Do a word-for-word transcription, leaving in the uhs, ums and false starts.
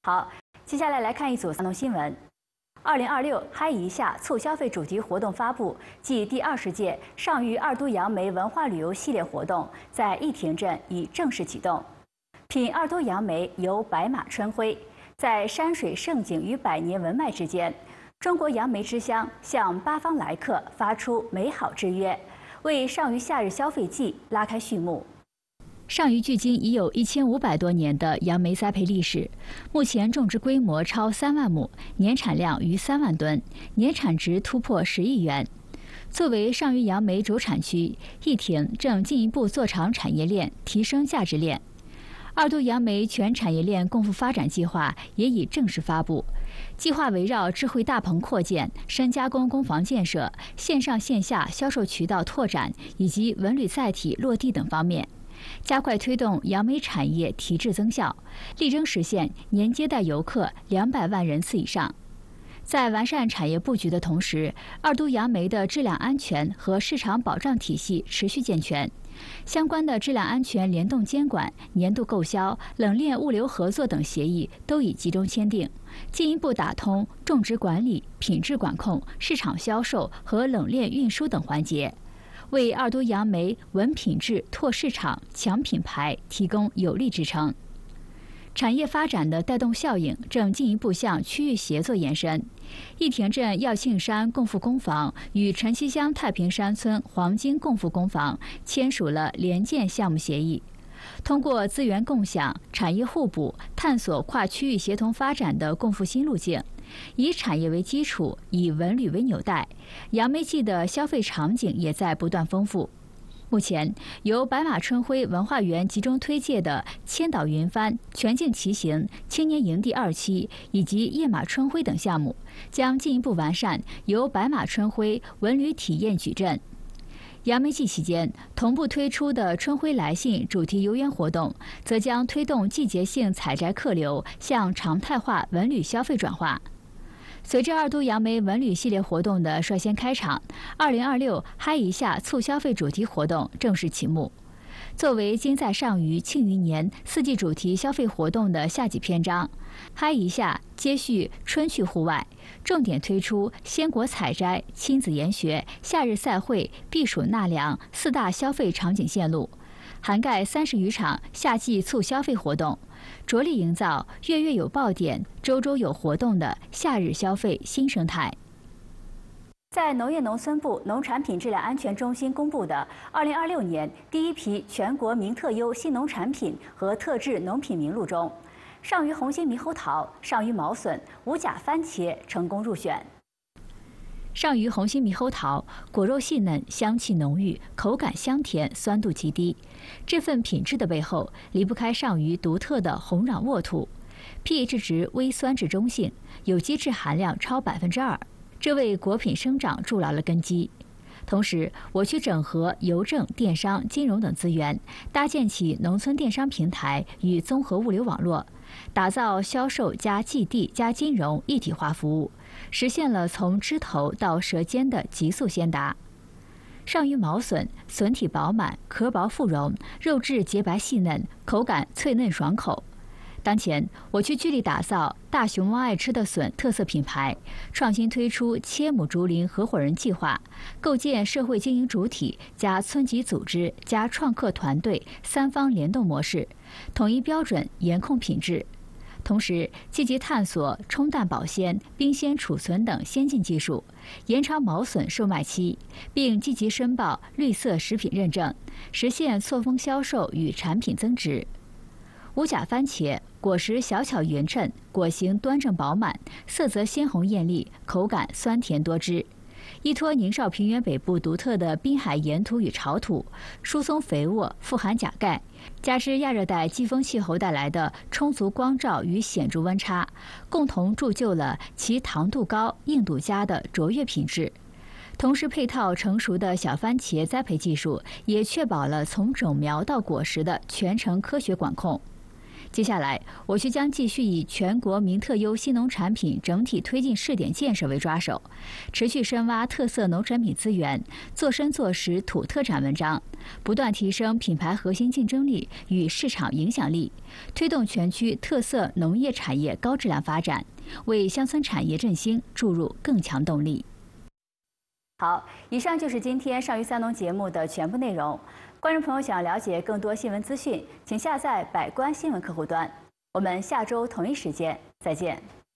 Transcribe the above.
好，接下来来看一组活动新闻。二零二六嗨一下促消费主题活动发布暨第二十届上虞二都杨梅文化旅游系列活动在义亭镇已正式启动。品二都杨梅游白马春晖，在山水胜景与百年文脉之间，中国杨梅之乡向八方来客发出美好之约，为上虞夏日消费季拉开序幕。 上虞距今已有一千五百多年的杨梅栽培历史，目前种植规模超三万亩，年产量逾三万吨，年产值突破十亿元。作为上虞杨梅主产区，义亭正进一步做长产业链，提升价值链。二都杨梅全产业链共赴发展计划也已正式发布，计划围绕智慧大棚扩建、深加工工房建设、线上线下销售渠道拓展以及文旅载体落地等方面。 加快推动杨梅产业提质增效，力争实现年接待游客两百万人次以上。在完善产业布局的同时，二都杨梅的质量安全和市场保障体系持续健全，相关的质量安全联动监管、年度购销、冷链物流合作等协议都已集中签订，进一步打通种植管理、品质管控、市场销售和冷链运输等环节。 为二都杨梅稳品质、拓市场、强品牌提供有力支撑。产业发展的带动效应正进一步向区域协作延伸。义亭镇耀庆山共富工房与陈溪乡太平山村黄金共富工房签署了联建项目协议，通过资源共享、产业互补，探索跨区域协同发展的共富新路径。 以产业为基础，以文旅为纽带，杨梅季的消费场景也在不断丰富。目前，由白马春晖文化园集中推介的千岛云帆、全境骑行、青年营地二期以及夜马春晖等项目，将进一步完善由白马春晖文旅体验矩阵。 杨梅季期间，同步推出的“春晖来信”主题游园活动，则将推动季节性采摘客流向常态化文旅消费转化。 随着二都杨梅文旅系列活动的率先开场，二零二六嗨一下促消费主题活动正式启幕。作为今在上虞庆余年四季主题消费活动的夏季篇章，嗨一下接续春去户外，重点推出鲜果采摘、亲子研学、夏日赛会、避暑纳凉四大消费场景线路，涵盖三十余场夏季促消费活动。 着力营造月月有爆点、周周有活动的夏日消费新生态。在农业农村部农产品质量安全中心公布的二零二六年第一批全国名特优新农产品和特质农品名录中，上虞红心猕猴桃、上虞毛笋、五甲番茄成功入选。 上虞红心猕猴桃果肉细嫩，香气浓郁，口感香甜，酸度极低。这份品质的背后，离不开上虞独特的红壤沃土 ，pH 值微酸至中性，有机质含量超百分之二，这为果品生长筑牢了根基。同时，我区整合邮政、电商、金融等资源，搭建起农村电商平台与综合物流网络，打造销售加寄递加金融一体化服务。 实现了从枝头到舌尖的急速先达。上虞毛笋笋体饱满，壳薄腹绒，肉质洁白细嫩，口感脆嫩爽口。当前，我区致力打造大熊猫爱吃的笋特色品牌，创新推出切母竹林合伙人计划，构建社会经营主体加村级组织加创客团队三方联动模式，统一标准，严控品质。 同时，积极探索冲淡保鲜、冰鲜储存等先进技术，延长毛笋售卖期，并积极申报绿色食品认证，实现错峰销售与产品增值。五甲番茄果实小巧匀称，果形端正饱满，色泽鲜红艳丽，口感酸甜多汁。 依托宁绍平原北部独特的滨海盐土与潮土，疏松肥沃，富含钾钙，加之亚热带季风气候带来的充足光照与显著温差，共同铸就了其糖度高、硬度佳的卓越品质。同时，配套成熟的小番茄栽培技术，也确保了从种苗到果实的全程科学管控。 接下来，我区将继续以全国名特优新农产品整体推进试点建设为抓手，持续深挖特色农产品资源，做深做实土特产文章，不断提升品牌核心竞争力与市场影响力，推动全区特色农业产业高质量发展，为乡村产业振兴注入更强动力。好，以上就是今天上虞三农节目的全部内容。观众朋友想了解更多新闻资讯，请下载百官新闻客户端。我们下周同一时间再见。